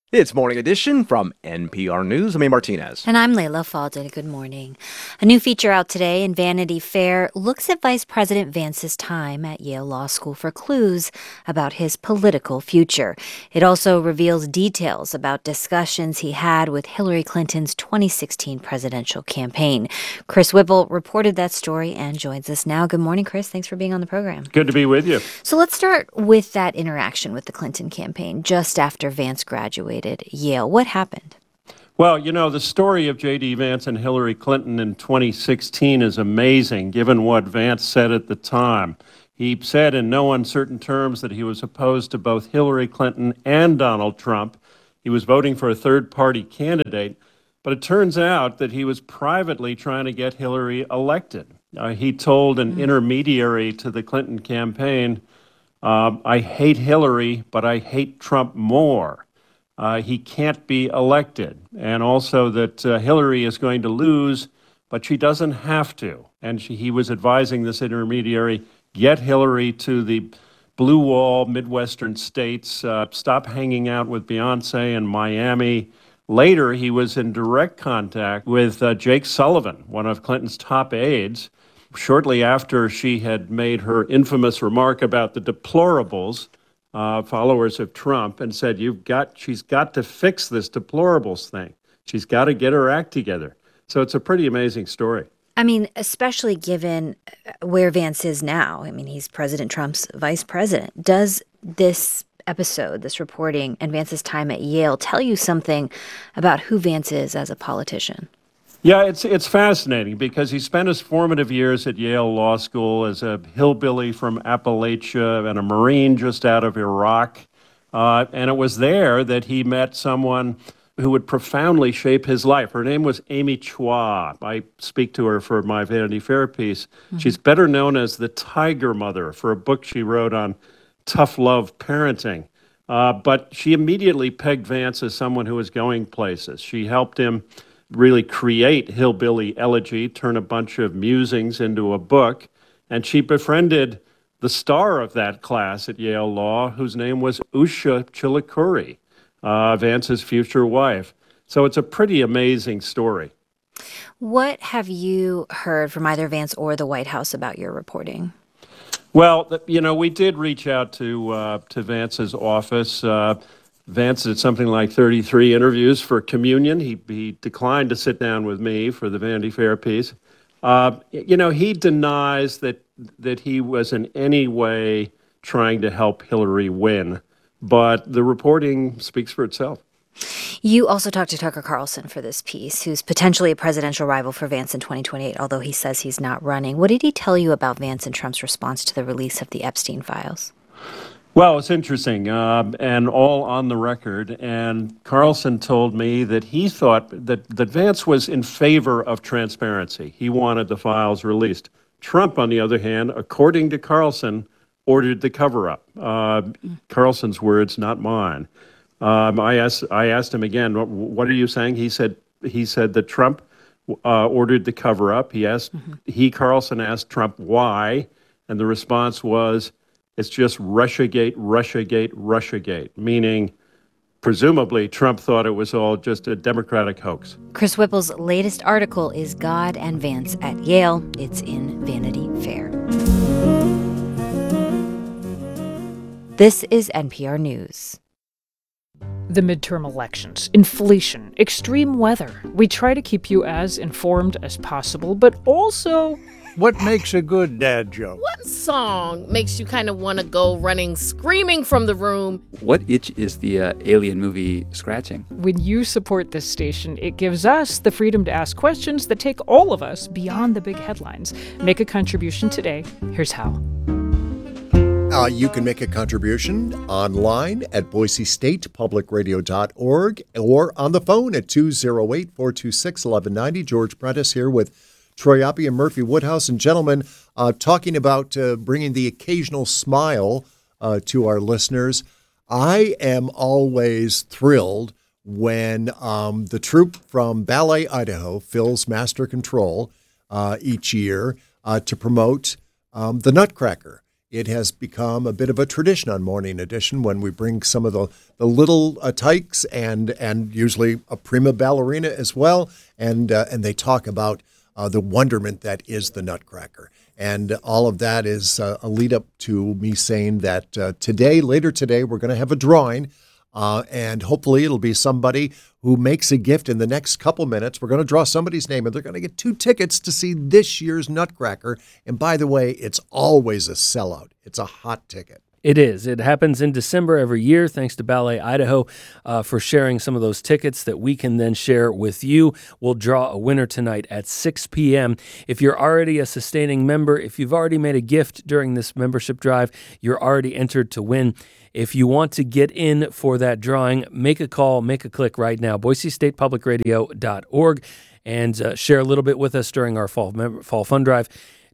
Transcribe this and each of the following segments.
It's Morning Edition from NPR News. I'm A. Martinez. And I'm Layla Fadel. Good morning. A new feature out today in Vanity Fair looks at Vice President Vance's time at Yale Law School for clues about his political future. It also reveals details about discussions he had with Hillary Clinton's 2016 presidential campaign. Chris Whipple reported that story and joins us now. Good morning, Chris. Thanks for being on the program. Good to be with you. So let's start with that interaction with the Clinton campaign just after Vance graduated at Yale. What happened? Well, the story of J.D. Vance and Hillary Clinton in 2016 is amazing, given what Vance said at the time. He said in no uncertain terms that he was opposed to both Hillary Clinton and Donald Trump. He was voting for a third-party candidate, but it turns out that he was privately trying to get Hillary elected. He told an intermediary to the Clinton campaign, I hate Hillary, but I hate Trump more. He can't be elected, and also that Hillary is going to lose, but she doesn't have to. And he was advising this intermediary, get Hillary to the blue wall, Midwestern states, stop hanging out with Beyonce in Miami. Later, he was in direct contact with Jake Sullivan, one of Clinton's top aides, shortly after she had made her infamous remark about the deplorables, followers of Trump, and said, she's got to fix this deplorables thing. She's got to get her act together. So it's a pretty amazing story. I mean, especially given where Vance is now. I mean, he's President Trump's vice president. Does this episode, this reporting, and Vance's time at Yale tell you something about who Vance is as a politician? Yeah, it's fascinating because he spent his formative years at Yale Law School as a hillbilly from Appalachia and a Marine just out of Iraq. And it was there that he met someone who would profoundly shape his life. Her name was Amy Chua. I speak to her for my Vanity Fair piece. Mm-hmm. She's better known as the Tiger Mother for a book she wrote on tough love parenting. But she immediately pegged Vance as someone who was going places. She helped him really create Hillbilly Elegy, turn a bunch of musings into a book. And she befriended the star of that class at Yale Law, whose name was Usha Chilukuri, Vance's future wife. So it's a pretty amazing story. What have you heard from either Vance or the White House about your reporting? Well, we did reach out to Vance's office. Vance did something like 33 interviews for Communion. He declined to sit down with me for the Vanity Fair piece. He denies that he was in any way trying to help Hillary win, but the reporting speaks for itself. You also talked to Tucker Carlson for this piece, who's potentially a presidential rival for Vance in 2028, although he says he's not running. What did he tell you about Vance and Trump's response to the release of the Epstein files? Well, it's interesting, and all on the record. And Carlson told me that he thought that Vance was in favor of transparency. He wanted the files released. Trump, on the other hand, according to Carlson, ordered the cover-up. Carlson's words, not mine. I asked him again, what are you saying? He said that Trump ordered the cover-up. Carlson asked Trump why, and the response was, it's just Russiagate, Russiagate, Russiagate, meaning presumably Trump thought it was all just a Democratic hoax. Chris Whipple's latest article is God and Vance at Yale. It's in Vanity Fair. This is NPR News. The midterm elections, inflation, extreme weather. We try to keep you as informed as possible, but also... What makes a good dad joke? What song makes you kind of want to go running, screaming from the room? What itch is the Alien movie scratching? When you support this station, it gives us the freedom to ask questions that take all of us beyond the big headlines. Make a contribution today. Here's how. You can make a contribution online at BoiseStatePublicRadio.org or on the phone at 208-426-1190. George Prentice here with Troy Oppie and Murphy Woodhouse. And gentlemen, talking about bringing the occasional smile to our listeners. I am always thrilled when the troupe from Ballet, Idaho fills Master Control each year to promote the Nutcracker. it has become a bit of a tradition on Morning Edition when we bring some of the little tykes and usually a prima ballerina as well, and they talk about the wonderment that is the Nutcracker. And all of that is a lead up to me saying that later today, we're going to have a drawing. And hopefully it'll be somebody who makes a gift in the next couple minutes. We're going to draw somebody's name, and they're going to get 2 tickets to see this year's Nutcracker. And by the way, it's always a sellout. It's a hot ticket. It is. It happens in December every year. Thanks to Ballet Idaho for sharing some of those tickets that we can then share with you. We'll draw a winner tonight at 6 p.m. If you're already a sustaining member, if you've already made a gift during this membership drive, you're already entered to win. If you want to get in for that drawing, make a call, make a click right now, BoiseStatePublicRadio.org, and share a little bit with us during our fall fund drive.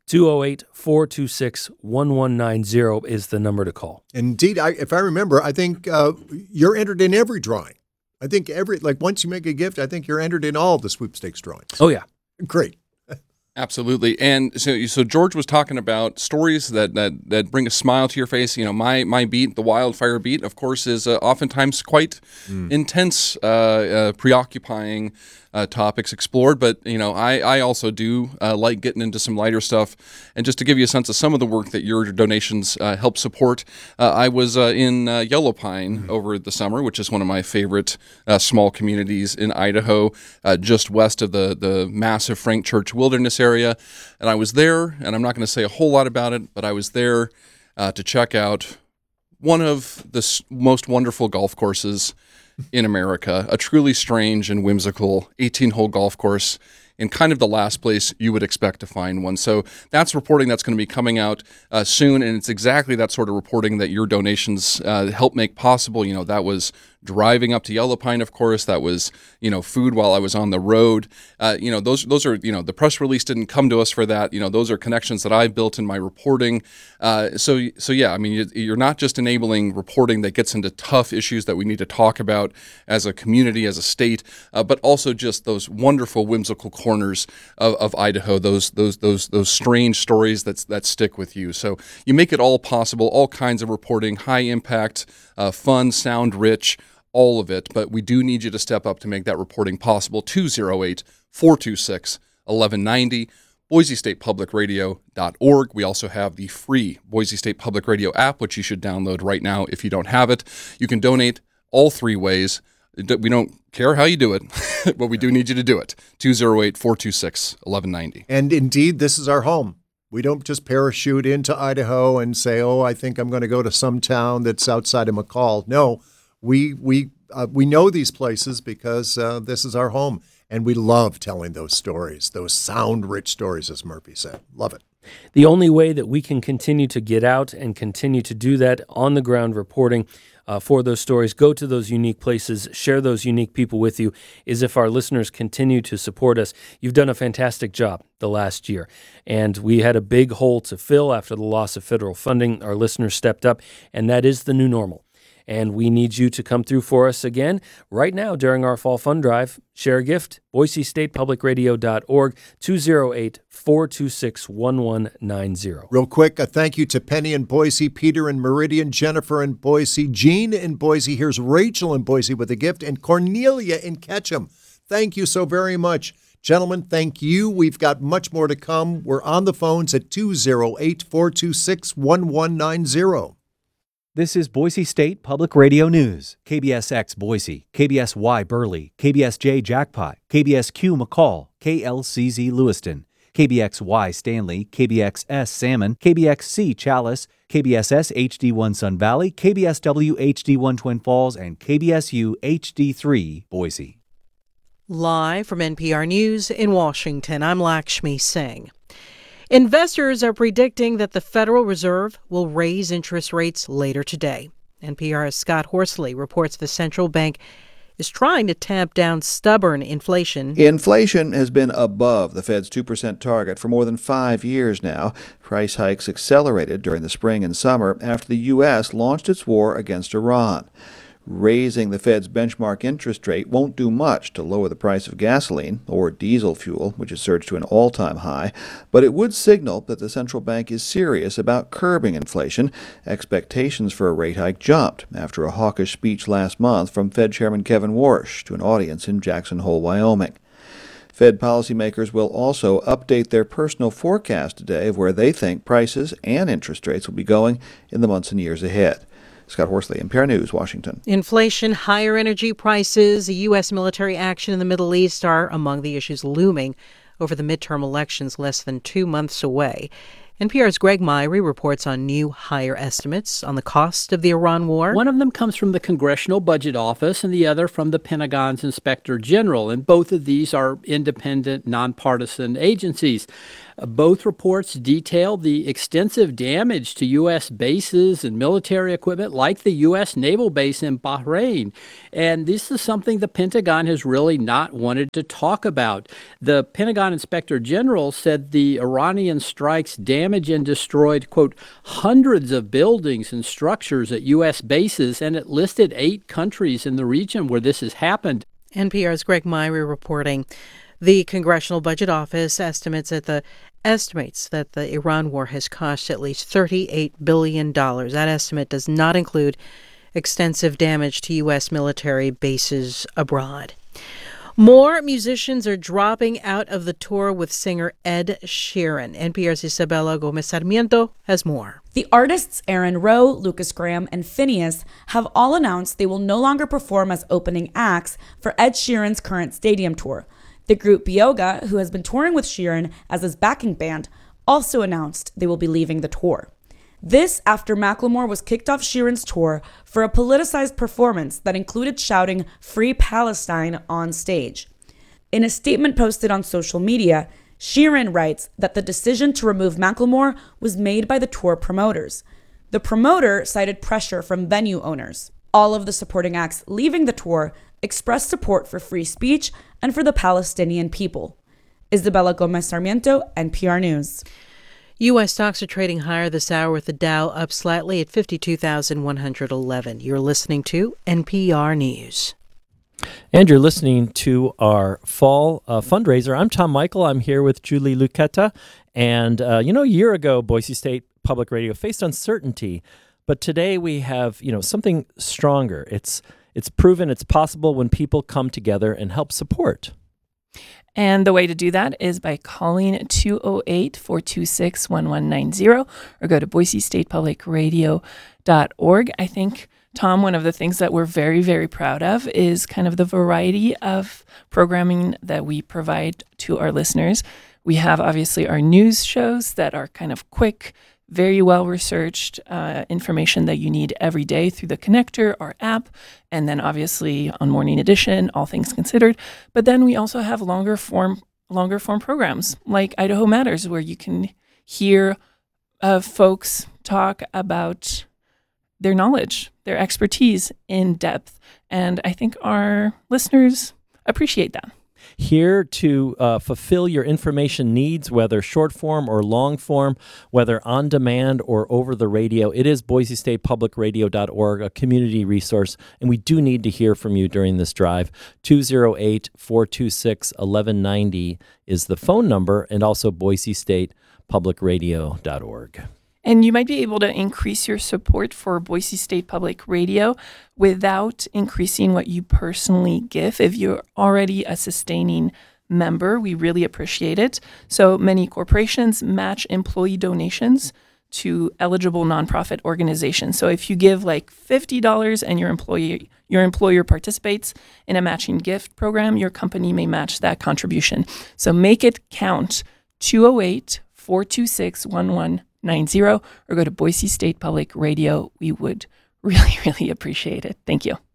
208-426-1190 is the number to call. Indeed, if I remember, I think you're entered in every drawing. I think once you make a gift, I think you're entered in all of the sweepstakes drawings. Oh, yeah. Great. Absolutely. And so George was talking about stories that bring a smile to your face. You know, my beat, the wildfire beat, of course, is oftentimes quite intense, preoccupying topics explored. But, you know, I also do like getting into some lighter stuff. And just to give you a sense of some of the work that your donations help support, I was in Yellow Pine over the summer, which is one of my favorite small communities in Idaho, just west of the massive Frank Church Wilderness area. And I was there, and I'm not going to say a whole lot about it, but I was there to check out one of the most wonderful golf courses in America, a truly strange and whimsical 18-hole golf course in kind of the last place you would expect to find one. So that's reporting that's going to be coming out soon, and it's exactly that sort of reporting that your donations help make possible. You know, that was driving up to Yellow Pine, of course. That was, you know, food while I was on the road. You know, those are, you know, the press release didn't come to us for that. You know, those are connections that I built in my reporting. So yeah, I mean, you're not just enabling reporting that gets into tough issues that we need to talk about as a community, as a state, but also just those wonderful, whimsical corners of Idaho, those strange stories that stick with you. So you make it all possible, all kinds of reporting, high impact, fun, sound rich, all of it. But we do need you to step up to make that reporting possible. 208-426-1190, BoiseStatePublicRadio.org. We also have the free Boise State Public Radio app, which you should download right now if you don't have it. You can donate all 3 ways. We don't care how you do it, but we do need you to do it. 208-426-1190. And indeed, this is our home. We don't just parachute into Idaho and say, oh, I think I'm going to go to some town that's outside of McCall. No, we know these places because this is our home. And we love telling those stories, those sound-rich stories, as Murphy said. Love it. The only way that we can continue to get out and continue to do that on-the-ground reporting for those stories, go to those unique places, share those unique people with you, is if our listeners continue to support us. You've done a fantastic job the last year, and we had a big hole to fill after the loss of federal funding. Our listeners stepped up, and that is the new normal. And we need you to come through for us again right now during our Fall Fund Drive. Share a gift, BoiseStatePublicRadio.org, 208-426-1190. Real quick, a thank you to Penny in Boise, Peter in Meridian, Jennifer in Boise, Jean in Boise. Here's Rachel in Boise with a gift, and Cornelia in Ketchum. Thank you so very much. Gentlemen, thank you. We've got much more to come. We're on the phones at 208-426-1190. This is Boise State Public Radio News. KBSX Boise, KBSY Burley, KBSJ Jackpot, KBSQ McCall, KLCZ Lewiston, KBXY Stanley, KBXS Salmon, KBXC Chalice, KBSS HD1 Sun Valley, KBSW HD1 Twin Falls, and KBSU HD3 Boise. Live from NPR News in Washington, I'm Lakshmi Singh. Investors are predicting that the Federal Reserve will raise interest rates later today. NPR's Scott Horsley reports the central bank is trying to tamp down stubborn inflation. Inflation has been above the Fed's 2% target for more than 5 years now. Price hikes accelerated during the spring and summer after the U.S. launched its war against Iran. Raising the Fed's benchmark interest rate won't do much to lower the price of gasoline or diesel fuel, which has surged to an all-time high, but it would signal that the central bank is serious about curbing inflation. Expectations for a rate hike jumped after a hawkish speech last month from Fed Chairman Kevin Warsh to an audience in Jackson Hole, Wyoming. Fed policymakers will also update their personal forecast today of where they think prices and interest rates will be going in the months and years ahead. Scott Horsley, NPR News, Washington. Inflation, higher energy prices, U.S. military action in the Middle East are among the issues looming over the midterm elections less than 2 months away. NPR's Greg Myrie reports on new higher estimates on the cost of the Iran war. One of them comes from the Congressional Budget Office and the other from the Pentagon's Inspector General. And both of these are independent, nonpartisan agencies. Both reports detail the extensive damage to U.S. bases and military equipment like the U.S. naval base in Bahrain. And this is something the Pentagon has really not wanted to talk about. The Pentagon Inspector General said the Iranian strikes damaged and destroyed, quote, hundreds of buildings and structures at U.S. bases, and it listed 8 countries in the region where this has happened. NPR's Greg Myrie reporting. The Congressional Budget Office estimates that the Iran war has cost at least $38 billion. That estimate does not include extensive damage to U.S. military bases abroad. More musicians are dropping out of the tour with singer Ed Sheeran. NPR's Isabella Gomez Sarmiento has more. The artists Aaron Rowe, Lucas Graham, and Phineas have all announced they will no longer perform as opening acts for Ed Sheeran's current stadium tour. The group Bioga, who has been touring with Sheeran as his backing band, also announced they will be leaving the tour. This after Macklemore was kicked off Sheeran's tour for a politicized performance that included shouting "Free Palestine" on stage. In a statement posted on social media, Sheeran writes that the decision to remove Macklemore was made by the tour promoters. The promoter cited pressure from venue owners. All of the supporting acts leaving the tour expressed support for free speech and for the Palestinian people. Isabella Gomez Sarmiento, NPR News. U.S. stocks are trading higher this hour with the Dow up slightly at 52,111. You're listening to NPR News. And you're listening to our fall fundraiser. I'm Tom Michael. I'm here with Julie Lucchetta. And, a year ago, Boise State Public Radio faced uncertainty. But today we have, something stronger. It's proven it's possible when people come together and help support. And the way to do that is by calling 208-426-1190 or go to boisestatepublicradio.org. I think, Tom, one of the things that we're very, very proud of is kind of the variety of programming that we provide to our listeners. We have obviously our news shows that are kind of quick, very well-researched information that you need every day through the Connector, our app, and then obviously on Morning Edition, All Things Considered. But then we also have longer form programs like Idaho Matters, where you can hear folks talk about their knowledge, their expertise in depth. And I think our listeners appreciate that. Here to fulfill your information needs, whether short form or long form, whether on demand or over the radio. It is boisestatepublicradio.org, a community resource, and we do need to hear from you during this drive. 208-426-1190 is the phone number, and also boisestatepublicradio.org. And you might be able to increase your support for Boise State Public Radio without increasing what you personally give. If you're already a sustaining member, we really appreciate it. So many corporations match employee donations to eligible nonprofit organizations. So if you give like $50 and your employer participates in a matching gift program, your company may match that contribution. So make it count. 208-426-1190 or go to Boise State Public Radio. We would really, really appreciate it. Thank you.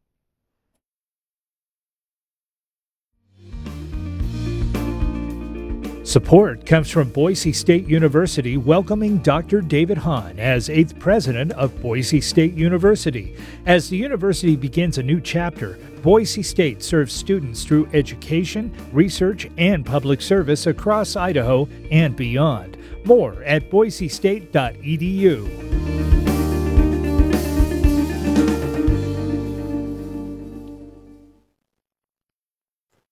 Support comes from Boise State University welcoming Dr. David Hahn as 8th president of Boise State University. As the university begins a new chapter, Boise State serves students through education, research, and public service across Idaho and beyond. More at boisestate.edu.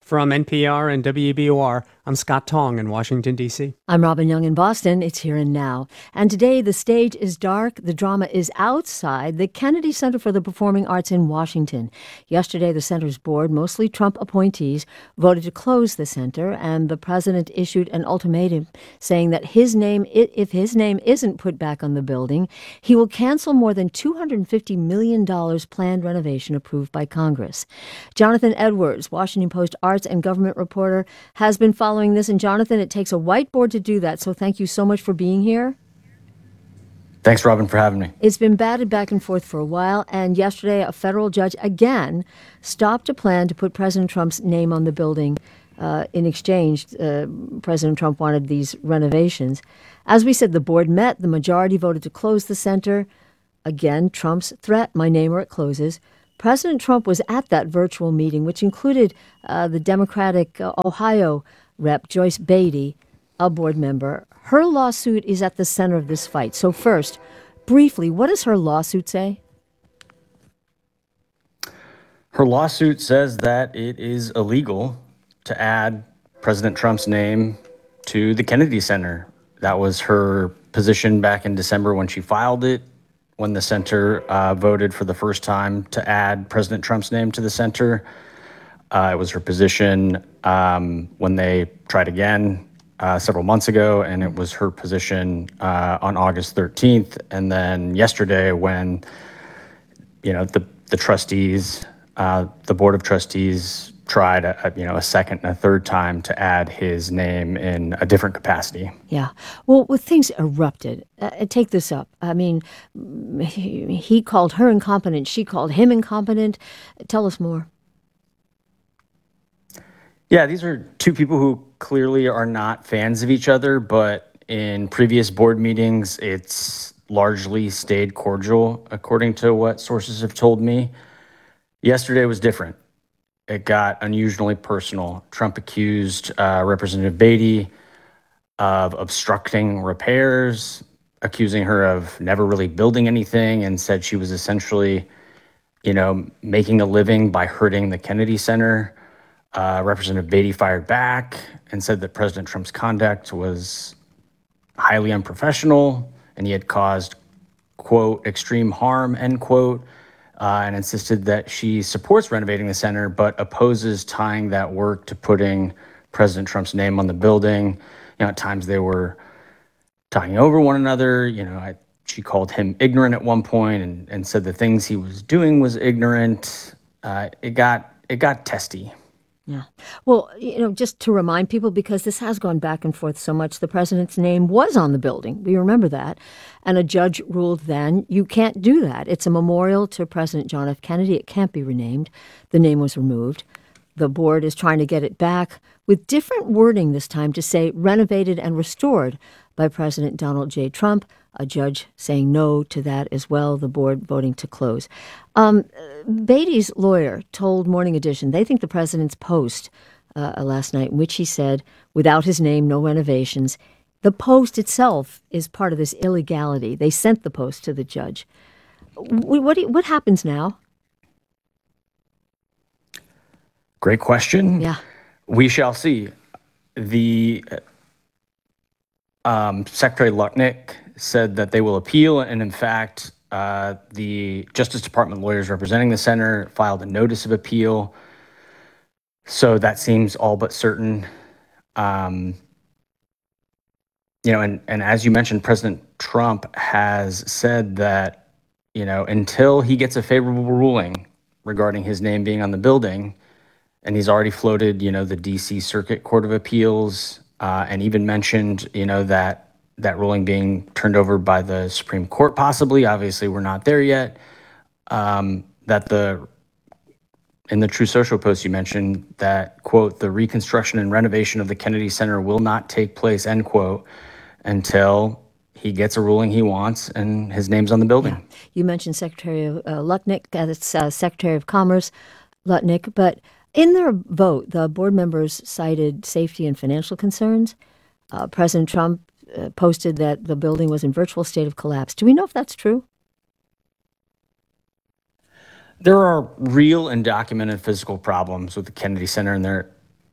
From NPR and WBOR, I'm Scott Tong in Washington, D.C. I'm Robin Young in Boston. It's Here and Now. And today, the stage is dark. The drama is outside the Kennedy Center for the Performing Arts in Washington. Yesterday, the center's board, mostly Trump appointees, voted to close the center, and the president issued an ultimatum saying that if his name isn't put back on the building, he will cancel more than $250 million planned renovation approved by Congress. Jonathan Edwards, Washington Post arts and government reporter, has been following this. And Jonathan, it takes a whiteboard to do that. So thank you so much for being here. Thanks, Robin, for having me. It's been batted back and forth for a while. And yesterday, a federal judge again stopped a plan to put President Trump's name on the building. In exchange, President Trump wanted these renovations. As we said, the board met. The majority voted to close the center. Again, Trump's threat, my name or it closes. President Trump was at that virtual meeting, which included the Democratic Ohio rep, Joyce Beatty, a board member. Her lawsuit is at the center of this fight. So first, briefly, what does her lawsuit say? Her lawsuit says that it is illegal to add President Trump's name to the Kennedy Center. That was her position back in December when she filed it. When the center voted for the first time to add President Trump's name to the center. It was her position when they tried again several months ago, and it was her position on August 13th. And then yesterday when, the trustees, the Board of Trustees tried a second and a third time to add his name in a different capacity. Yeah. Well, things erupted. Take this up. I mean, he called her incompetent. She called him incompetent. Tell us more. Yeah, these are two people who clearly are not fans of each other, but in previous board meetings, it's largely stayed cordial, according to what sources have told me. Yesterday was different. It got unusually personal. Trump accused Representative Beatty of obstructing repairs, accusing her of never really building anything, and said she was essentially, making a living by hurting the Kennedy Center. Representative Beatty fired back and said that President Trump's conduct was highly unprofessional and he had caused, quote, extreme harm, end quote. And insisted that she supports renovating the center, but opposes tying that work to putting President Trump's name on the building. At times they were talking over one another. She called him ignorant at one point and said the things he was doing was ignorant. It got testy. Yeah. Well, just to remind people, because this has gone back and forth so much, the president's name was on the building. We remember that. And a judge ruled then, you can't do that. It's a memorial to President John F. Kennedy. It can't be renamed. The name was removed. The board is trying to get it back with different wording this time to say renovated and restored by President Donald J. Trump. A judge saying no to that as well, the board voting to close. Beatty's lawyer told Morning Edition they think the president's post last night, in which he said, without his name, no renovations, the post itself is part of this illegality. They sent the post to the judge. What happens now? Great question. Yeah. We shall see. The Secretary Lutnick said that they will appeal, and in fact, the Justice Department lawyers representing the center filed a notice of appeal. So that seems all but certain. And as you mentioned, President Trump has said that, until he gets a favorable ruling regarding his name being on the building, and he's already floated, the D.C. Circuit Court of Appeals, and even mentioned, that ruling being turned over by the Supreme Court, possibly. Obviously, we're not there yet. That in the True Social post you mentioned that, quote, the reconstruction and renovation of the Kennedy Center will not take place, end quote, until he gets a ruling he wants and his name's on the building. Yeah. You mentioned Secretary of Lutnick, that's Secretary of Commerce Lutnick, but in their vote, the board members cited safety and financial concerns. President Trump posted that the building was in virtual state of collapse. Do we know if that's true? There are real and documented physical problems with the Kennedy Center, and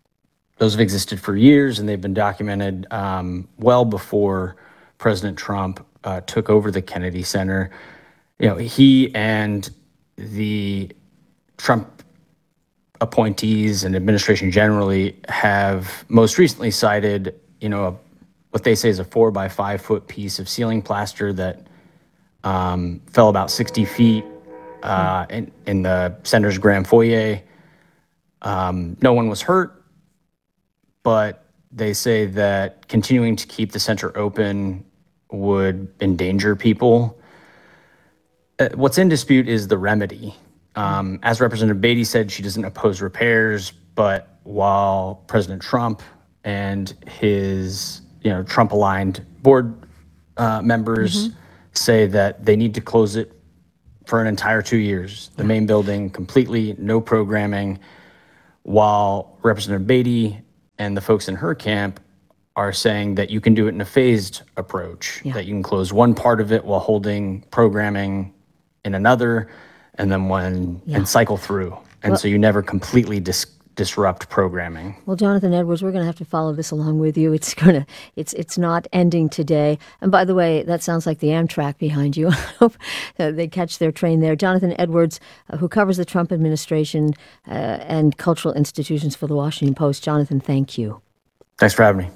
those have existed for years, and they've been documented well before President Trump took over the Kennedy Center. He and the Trump appointees and administration generally have most recently cited, what they say is a 4 by 5 foot piece of ceiling plaster that fell about 60 feet in the center's grand foyer. No one was hurt, but they say that continuing to keep the center open would endanger people. What's in dispute is the remedy. As Representative Beatty said, she doesn't oppose repairs, but while President Trump and his Trump-aligned board members say that they need to close it for an entire 2 years, the main building completely, no programming, while Representative Beatty and the folks in her camp are saying that you can do it in a phased approach, that you can close one part of it while holding programming in another, and then and cycle through. And so you never completely disrupt programming. Well, Jonathan Edwards, we're going to have to follow this along with you. It's not ending today. And by the way, that sounds like the Amtrak behind you. I hope they catch their train there. Jonathan Edwards, who covers the Trump administration and cultural institutions for the Washington Post. Jonathan, thank you. Thanks for having me.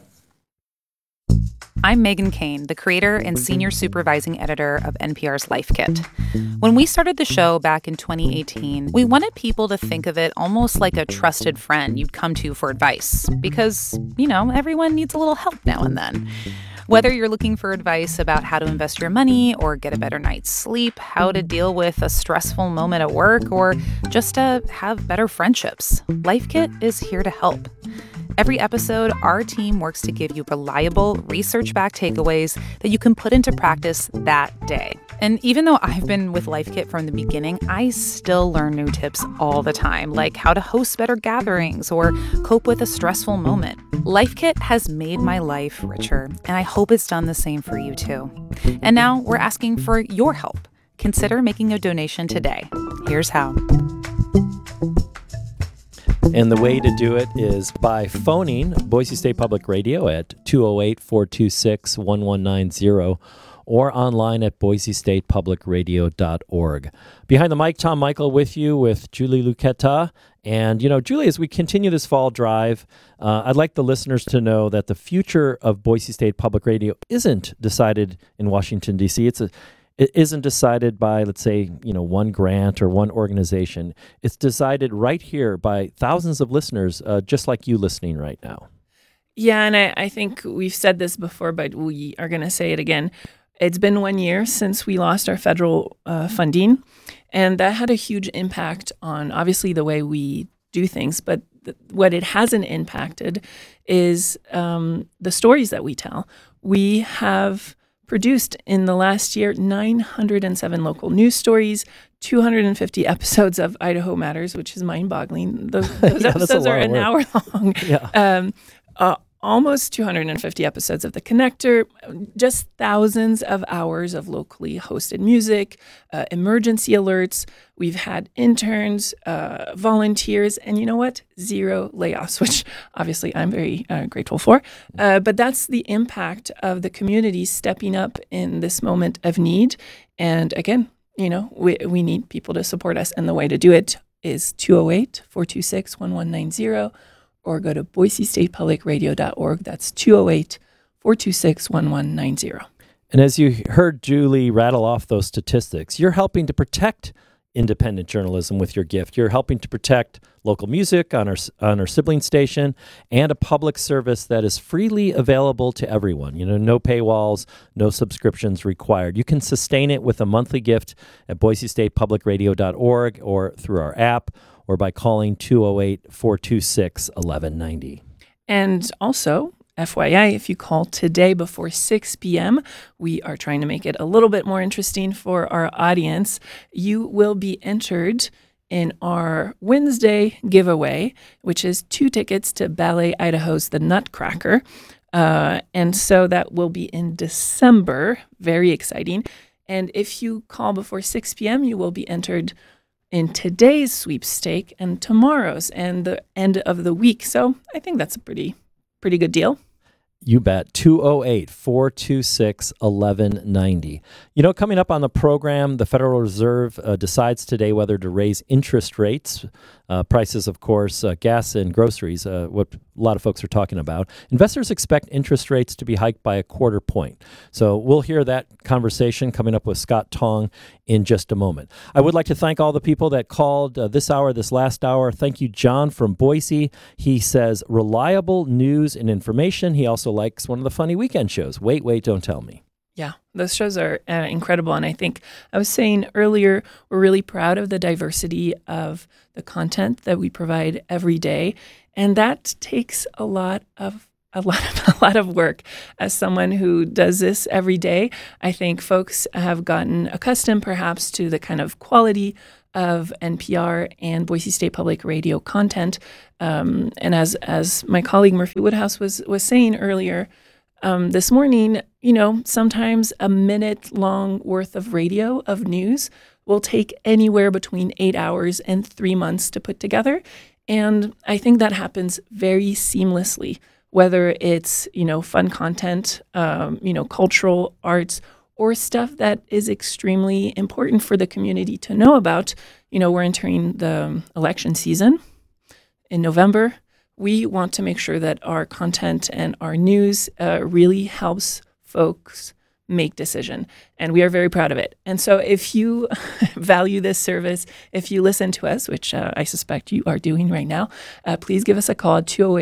I'm Megan Kane, the creator and senior supervising editor of NPR's Life Kit. When we started the show back in 2018, we wanted people to think of it almost like a trusted friend you'd come to for advice because, everyone needs a little help now and then. Whether you're looking for advice about how to invest your money or get a better night's sleep, how to deal with a stressful moment at work, or just to have better friendships, Life Kit is here to help. Every episode, our team works to give you reliable, research-backed takeaways that you can put into practice that day. And even though I've been with Life Kit from the beginning, I still learn new tips all the time, like how to host better gatherings or cope with a stressful moment. Life Kit has made my life richer, and I hope it's done the same for you too. And now we're asking for your help. Consider making a donation today. Here's how. And the way to do it is by phoning Boise State Public Radio at 208-426-1190 or online at boisestatepublicradio.org. Behind the mic, Tom Michael with you with Julie Lucchetta. And, Julie, as we continue this fall drive, I'd like the listeners to know that the future of Boise State Public Radio isn't decided in Washington, D.C. It isn't decided by, let's say, one grant or one organization. It's decided right here by thousands of listeners, just like you listening right now. Yeah, and I think we've said this before, but we are going to say it again. It's been 1 year since we lost our federal funding, and that had a huge impact on, obviously, the way we do things. But what it hasn't impacted is the stories that we tell. We have produced in the last year 907 local news stories, 250 episodes of Idaho Matters, which is mind-boggling. Those episodes are an hour long. Yeah. Almost 250 episodes of The Connector, just thousands of hours of locally hosted music, emergency alerts. We've had interns, volunteers, and you know what? 0 layoffs, which obviously I'm very grateful for. But that's the impact of the community stepping up in this moment of need. And again, we need people to support us, and the way to do it is 208-426-1190. or go to boisestatepublicradio.org. That's 208-426-1190. And as you heard Julie rattle off those statistics, you're helping to protect independent journalism with your gift. You're helping to protect local music on our sibling station and a public service that is freely available to everyone. No paywalls, no subscriptions required. You can sustain it with a monthly gift at boisestatepublicradio.org or through our app, or by calling 208-426-1190. And also, FYI, if you call today before 6 p.m., we are trying to make it a little bit more interesting for our audience. You will be entered in our Wednesday giveaway, which is 2 tickets to Ballet Idaho's The Nutcracker. And so that will be in December. Very exciting. And if you call before 6 p.m., you will be entered in today's sweepstake and tomorrow's and the end of the week. So I think that's a pretty good deal. You bet. 208-426-1190. You know, coming up on the program, the Federal Reserve decides today whether to raise interest rates. Prices, of course, gas and groceries, what a lot of folks are talking about. Investors expect interest rates to be hiked by 1/4 point. So we'll hear that conversation coming up with Scott Tong in just a moment. I would like to thank all the people that called this last hour. Thank you, John from Boise. He says reliable news and information. He also likes one of the funny weekend shows. Wait, Don't Tell Me. Yeah, those shows are incredible. And I think I was saying earlier, we're really proud of the diversity of the content that we provide every day. And that takes a lot of work. As someone who does this every day, I think folks have gotten accustomed perhaps to the kind of quality of NPR and Boise State Public Radio content. And as my colleague Murphy Woodhouse was saying earlier, this morning, you know, sometimes a minute long worth of radio of news will take anywhere between 8 hours and 3 months to put together. And I think that happens very seamlessly, whether it's, you know, fun content, cultural arts, or stuff that is extremely important for the community to know about. You know, we're entering the election season in November. We want to make sure that our content and our news really helps folks make decision. And we are very proud of it. And so if you value this service, if you listen to us, which I suspect you are doing right now, please give us a call at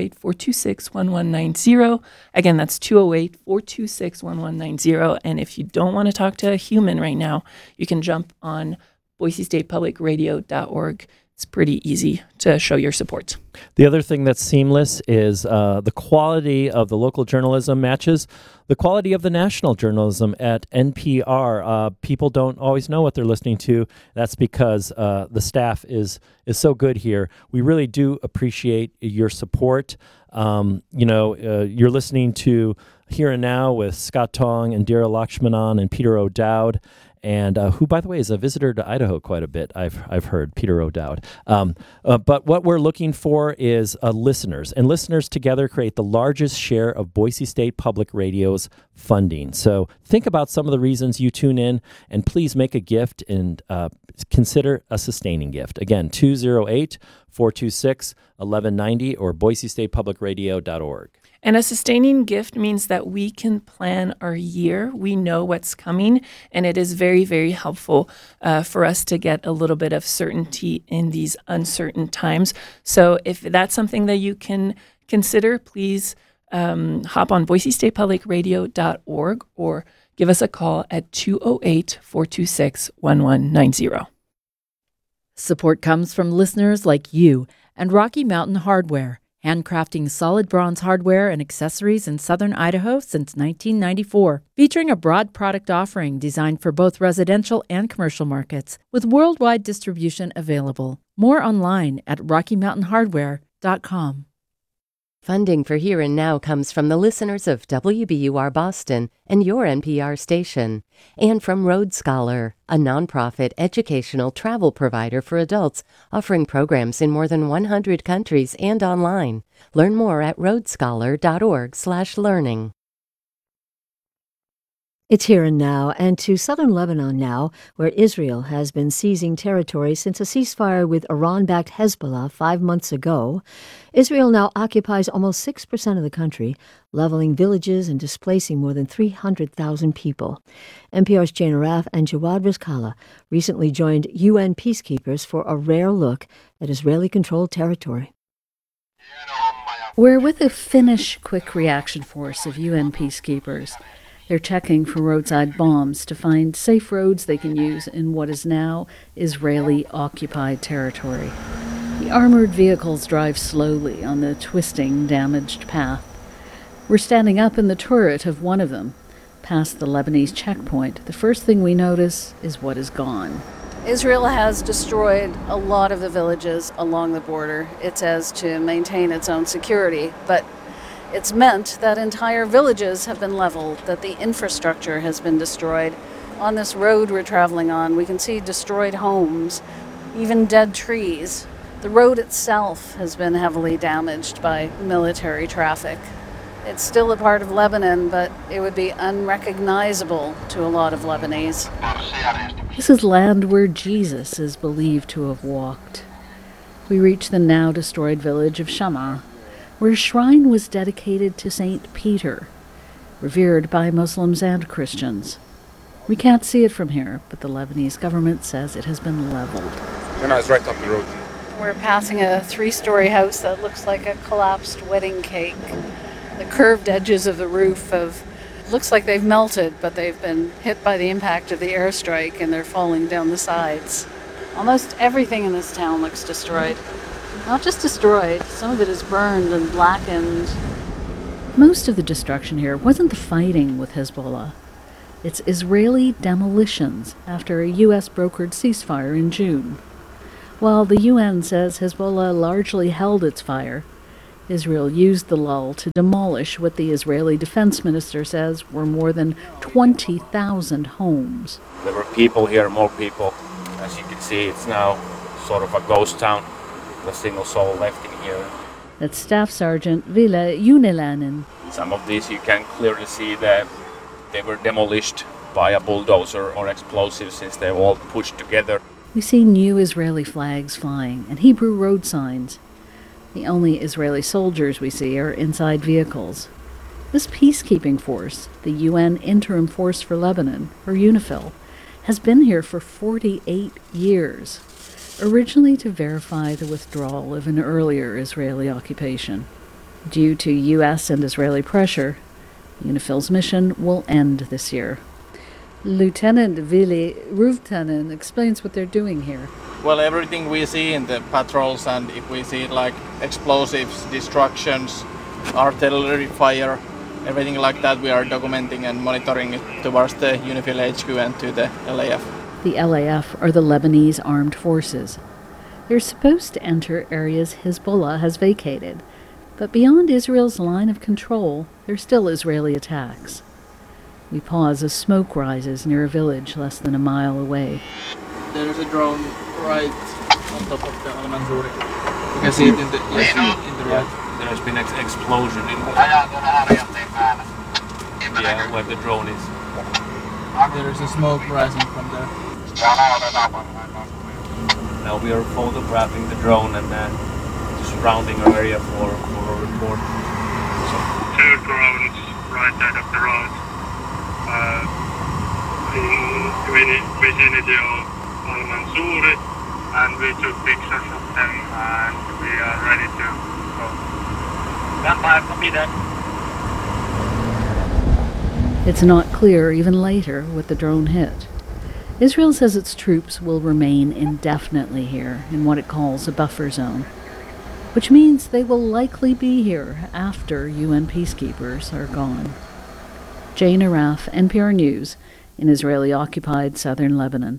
208-426-1190. Again, that's 208-426-1190. And if you don't want to talk to a human right now, you can jump on boisestatepublicradio.org. It's pretty easy to show your support. The other thing that's seamless is the quality of the local journalism matches the quality of the national journalism at NPR. People don't always know what they're listening to. That's because the staff is so good here. We really do appreciate your support. You're listening to Here and Now with Scott Tong and Dira Lakshmanan and Peter O'Dowd. And who, by the way, is a visitor to Idaho quite a bit, I've heard, Peter O'Dowd. But what we're looking for is listeners. And listeners together create the largest share of Boise State Public Radio's funding. So think about some of the reasons you tune in, and please make a gift and consider a sustaining gift. Again, 208-426-1190 or boisestatepublicradio.org. And a sustaining gift means that we can plan our year. We know what's coming, and it is very, very helpful for us to get a little bit of certainty in these uncertain times. So if that's something that you can consider, please hop on boisestatepublicradio.org or give us a call at 208-426-1190. Support comes from listeners like you and Rocky Mountain Hardware, handcrafting solid bronze hardware and accessories in southern Idaho since 1994, featuring a broad product offering designed for both residential and commercial markets, with worldwide distribution available. More online at RockyMountainHardware.com. Funding for Here and Now comes from the listeners of WBUR Boston and your NPR station, and from Road Scholar, a nonprofit educational travel provider for adults offering programs in more than 100 countries and online. Learn more at roadscholar.org/learning. It's Here and Now, and to southern Lebanon now, where Israel has been seizing territory since a ceasefire with Iran-backed Hezbollah 5 months ago. Israel now occupies almost 6% of the country, leveling villages and displacing more than 300,000 people. NPR's Jane Araf and Jawad Rizkallah recently joined UN peacekeepers for a rare look at Israeli-controlled territory. We're with the Finnish Quick Reaction Force of UN peacekeepers. They're checking for roadside bombs to find safe roads they can use in what is now Israeli-occupied territory. The armored vehicles drive slowly on the twisting, damaged path. We're standing up in the turret of one of them. Past the Lebanese checkpoint, the first thing we notice is what is gone. Israel has destroyed a lot of the villages along the border. It says to maintain its own security, but it's meant that entire villages have been leveled, that the infrastructure has been destroyed. On this road we're traveling on, we can see destroyed homes, even dead trees. The road itself has been heavily damaged by military traffic. It's still a part of Lebanon, but it would be unrecognizable to a lot of Lebanese. This is land where Jesus is believed to have walked. We reach the now destroyed village of Shammah, where a shrine was dedicated to St. Peter, revered by Muslims and Christians. We can't see it from here, but the Lebanese government says it has been leveled. It's right up the road. We're passing a 3-story house that looks like a collapsed wedding cake. The curved edges of the roof looks like they've melted, but they've been hit by the impact of the airstrike and they're falling down the sides. Almost everything in this town looks destroyed. Not just destroyed, some of it is burned and blackened. Most of the destruction here wasn't the fighting with Hezbollah. It's Israeli demolitions after a U.S. brokered ceasefire in June. While the UN says Hezbollah largely held its fire, Israel used the lull to demolish what the Israeli defense minister says were more than 20,000 homes. There were people here, more people. As you can see, it's now sort of a ghost town. A single soul left in here. That's Staff Sergeant Ville Unilainen. Some of these you can clearly see that they were demolished by a bulldozer or explosives since they're all pushed together. We see new Israeli flags flying and Hebrew road signs. The only Israeli soldiers we see are inside vehicles. This peacekeeping force, the UN Interim Force for Lebanon, or UNIFIL, has been here for 48 years, originally to verify the withdrawal of an earlier Israeli occupation. Due to U.S. and Israeli pressure, UNIFIL's mission will end this year. Lieutenant Vili Ruvtanen explains what they're doing here. Well, everything we see in the patrols, and if we see like explosives, destructions, artillery fire, everything like that, we are documenting and monitoring it towards the UNIFIL HQ and to the LAF. The LAF are the Lebanese armed forces. They're supposed to enter areas Hezbollah has vacated, but beyond Israel's line of control, there's still Israeli attacks. We pause as smoke rises near a village less than a mile away. There's a drone right on top of the Al Mansouri. You can see it in the right. There's been an explosion in where the drone is. There is a smoke rising from there. Now we are photographing the drone and the surrounding area for a report. Two drones right side of the road. In vicinity of Al Mansouri, and we took pictures of them and we are ready to go. Gunfire, copy that. It's not clear even later what the drone hit. Israel says its troops will remain indefinitely here in what it calls a buffer zone, which means they will likely be here after UN peacekeepers are gone. Jane Araf, NPR News, in Israeli-occupied southern Lebanon.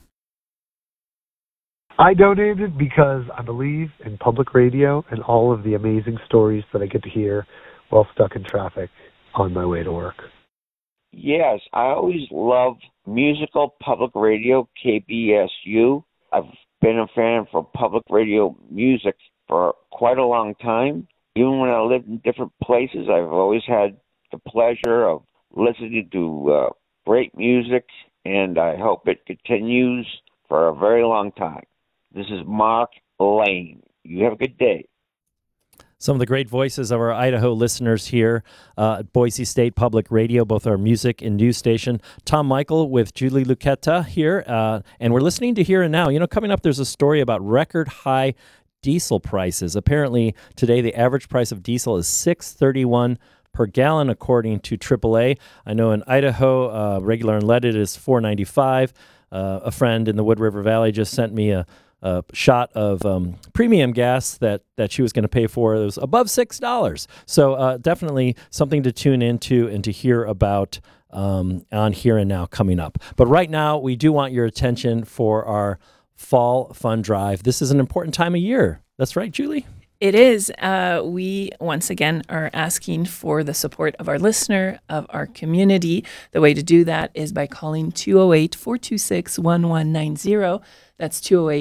I donated because I believe in public radio and all of the amazing stories that I get to hear while stuck in traffic on my way to work. Yes, I always love musical public radio, KBSU. I've been a fan for public radio music for quite a long time. Even when I lived in different places, I've always had the pleasure of listening to great music, and I hope it continues for a very long time. This is Mark Lane. You have a good day. Some of the great voices of our Idaho listeners here at Boise State Public Radio, both our music and news station. Tom Michael with Julie Lucchetta here, and we're listening to Here and Now. You know, coming up, there's a story about record high diesel prices. Apparently, today the average price of diesel is $6.31 per gallon, according to AAA. I know in Idaho, regular unleaded is $4.95. A friend in the Wood River Valley just sent me a shot of premium gas that she was going to pay for. It was above $6. So definitely something to tune into and to hear about on Here and Now coming up. But right now, we do want your attention for our Fall Fund Drive. This is an important time of year. That's right, Julie? It is. We, once again, are asking for the support of our listener, of our community. The way to do that is by calling 208-426-1190. That's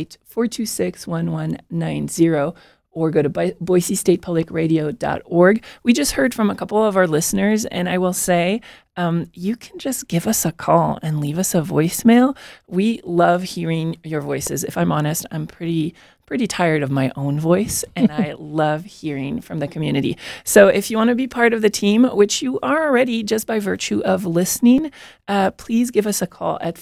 208-426-1190. Or go to BoiseStatePublicRadio.org. We just heard from a couple of our listeners, and I will say, you can just give us a call and leave us a voicemail. We love hearing your voices. If I'm honest, I'm pretty tired of my own voice, and I love hearing from the community. So if you want to be part of the team, which you are already just by virtue of listening, please give us a call at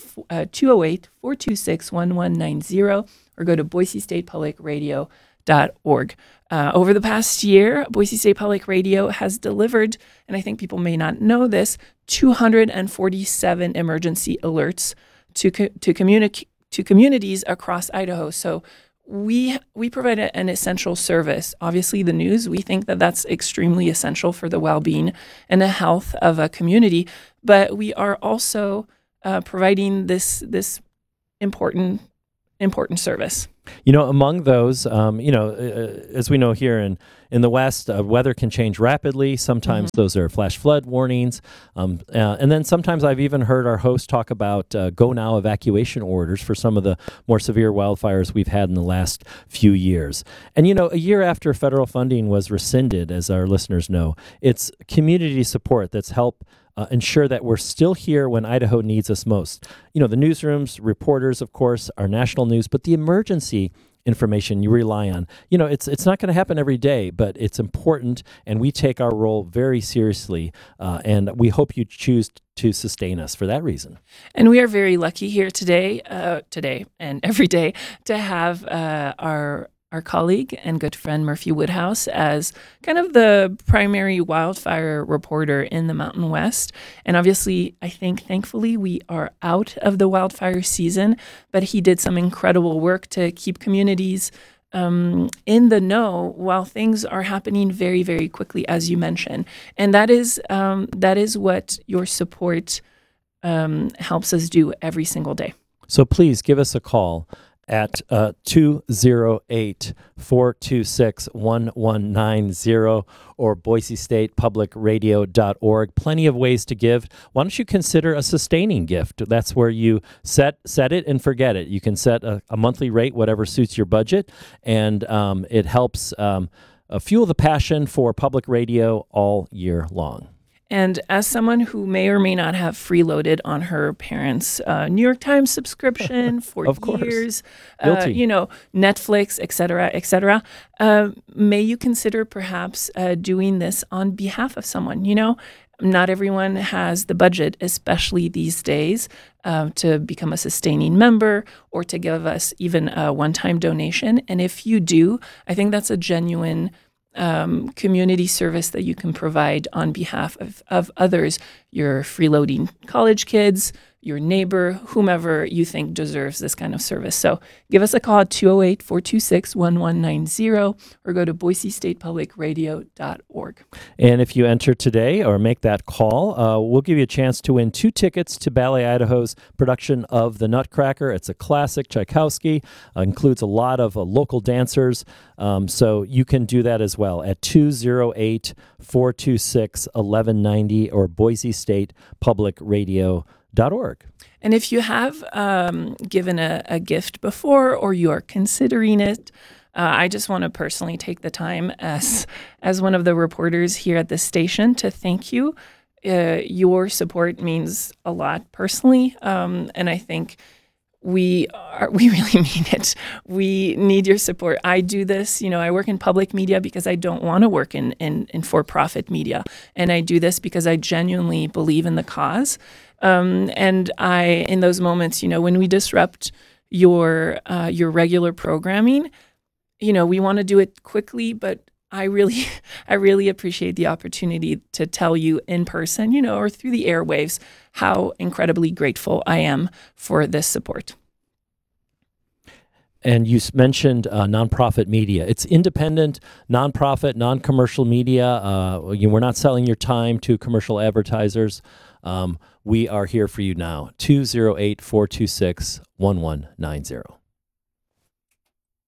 208-426-1190 or go to BoiseStatePublicRadio.org. Over the past year, Boise State Public Radio has delivered, and I think people may not know this, 247 emergency alerts to communities across Idaho. So we provide an essential service. Obviously, the news, we think that that's extremely essential for the well-being and the health of a community. But we are also providing this important service. Among those, as we know here in the West, weather can change rapidly. Sometimes those are flash flood warnings. And then sometimes I've even heard our host talk about go now evacuation orders for some of the more severe wildfires we've had in the last few years. And, a year after federal funding was rescinded, as our listeners know, it's community support that's helped ensure that we're still here when Idaho needs us most. The newsrooms, reporters, of course, our national news, but the emergency information you rely on. It's not going to happen every day, but it's important, and we take our role very seriously, and we hope you choose to sustain us for that reason. And we are very lucky here today and every day to have our colleague and good friend Murphy Woodhouse as kind of the primary wildfire reporter in the Mountain West. And obviously, I think thankfully we are out of the wildfire season, but he did some incredible work to keep communities in the know while things are happening very, very quickly, as you mentioned. And that is what your support helps us do every single day. So please give us a call at 208-426-1190 or BoiseStatePublicRadio.org. Plenty of ways to give. Why don't you consider a sustaining gift? That's where you set it and forget it. You can set a monthly rate, whatever suits your budget, and it helps fuel the passion for public radio all year long. And as someone who may or may not have freeloaded on her parents' New York Times subscription for years, Netflix, et cetera, may you consider perhaps doing this on behalf of someone? Not everyone has the budget, especially these days, to become a sustaining member or to give us even a one-time donation. And if you do, I think that's a genuine community service that you can provide on behalf of others, your freeloading college kids, your neighbor, whomever you think deserves this kind of service. So give us a call at 208-426-1190 or go to BoiseStatePublicRadio.org. And if you enter today or make that call, we'll give you a chance to win 2 tickets to Ballet Idaho's production of The Nutcracker. It's a classic Tchaikovsky, includes a lot of local dancers, so you can do that as well at 208-426-1190 or BoiseStatePublicRadio.org. And if you have given a gift before or you are considering it, I just want to personally take the time as one of the reporters here at this station to thank you. Your support means a lot personally, and I think we really mean it. We need your support. I do this, I work in public media because I don't want to work in for-profit media. And I do this because I genuinely believe in the cause. And in those moments, when we disrupt your regular programming, we want to do it quickly, but I really appreciate the opportunity to tell you in person, or through the airwaves, how incredibly grateful I am for this support. And you mentioned nonprofit media. It's independent, nonprofit, non-commercial media. We're not selling your time to commercial advertisers. We are here for you now. 208-426-1190.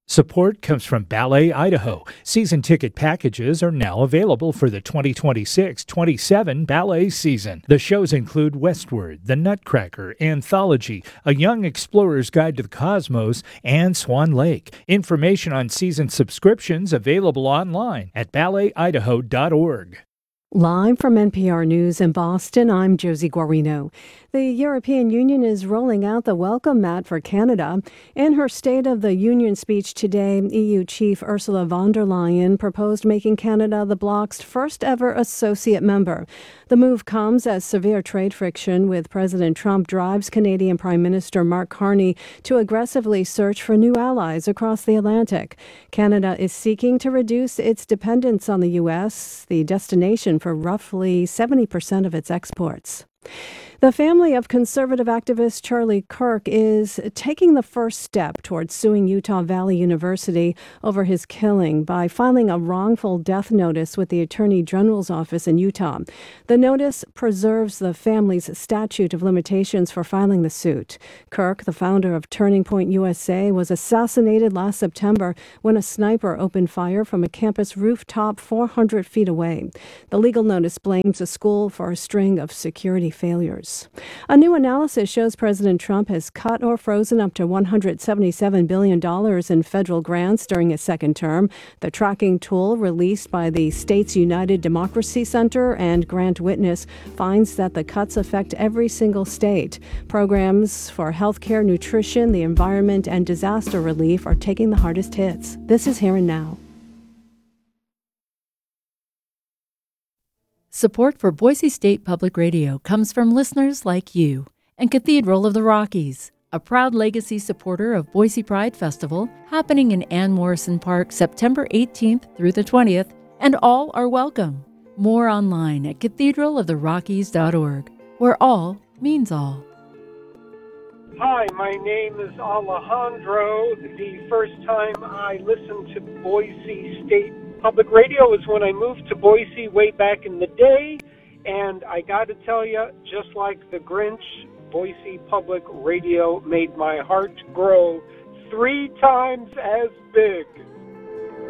Support comes from Ballet Idaho. Season ticket packages are now available for the 2026-27 ballet season. The shows include Westward, The Nutcracker, Anthology, A Young Explorer's Guide to the Cosmos, and Swan Lake. Information on season subscriptions available online at balletidaho.org. Live from NPR News in Boston, I'm Josie Guarino. The European Union is rolling out the welcome mat for Canada. In her State of the Union speech today, EU Chief Ursula von der Leyen proposed making Canada the bloc's first ever associate member. The move comes as severe trade friction with President Trump drives Canadian Prime Minister Mark Carney to aggressively search for new allies across the Atlantic. Canada is seeking to reduce its dependence on the U.S., the destination for roughly 70% of its exports. The family of conservative activist Charlie Kirk is taking the first step towards suing Utah Valley University over his killing by filing a wrongful death notice with the Attorney General's office in Utah. The notice preserves the family's statute of limitations for filing the suit. Kirk, the founder of Turning Point USA, was assassinated last September when a sniper opened fire from a campus rooftop 400 feet away. The legal notice blames the school for a string of security failures. A new analysis shows President Trump has cut or frozen up to $177 billion in federal grants during his second term. The tracking tool released by the States United Democracy Center and Grant Witness finds that the cuts affect every single state. Programs for healthcare, nutrition, the environment, and disaster relief are taking the hardest hits. This is Here and Now. Support for Boise State Public Radio comes from listeners like you and Cathedral of the Rockies, a proud legacy supporter of Boise Pride Festival happening in Ann Morrison Park September 18th through the 20th, and all are welcome. More online at cathedraloftherockies.org, where all means all. Hi, my name is Alejandro. The first time I listened to Boise State Public Radio was when I moved to Boise way back in the day, and I got to tell you, just like the Grinch, Boise Public Radio made my heart grow 3 times as big.